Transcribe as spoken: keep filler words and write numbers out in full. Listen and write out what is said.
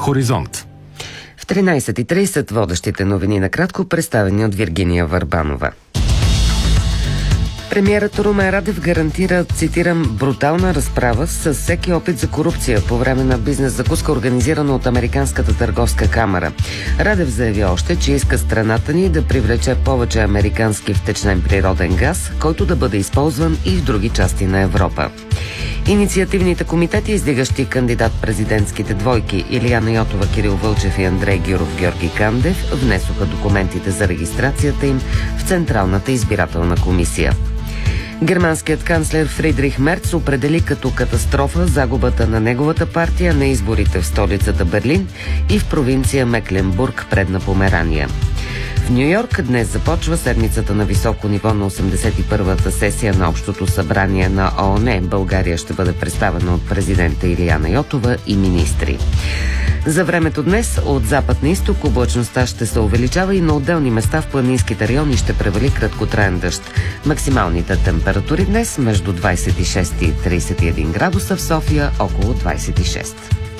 Хоризонт. В тринайсет и трийсет водещите новини накратко, представени от Виргиния Върбанова. Премиерът Румен Радев гарантира, цитирам, брутална разправа с всеки опит за корупция по време на бизнес закуска, организирана от Американската търговска камара. Радев заяви още, че иска страната ни да привлече повече американски втечнен природен газ, който да бъде използван и в други части на Европа. Инициативните комитети, издигащи кандидат-президентските двойки Илияна Йотова, Кирил Вълчев и Андрей Гюров, Георги Кандев, внесоха документите за регистрацията им в Централната избирателна комисия. Германският канцлер Фридрих Мерц определи като катастрофа загубата на неговата партия на изборите в столицата Берлин и в провинция Мекленбург, Предна Померания. В Ню-Йорк днес започва седмицата на високо ниво на осемдесет и първата сесия на Общото събрание на ООН. България ще бъде представена от президента Илияна Йотова и министри. За времето днес от запад на изток облачността ще се увеличава и на отделни места в планинските райони ще превали краткотраен дъжд. Максималните температури днес между двайсет и шест и трийсет и един градуса, в София около двайсет и шест.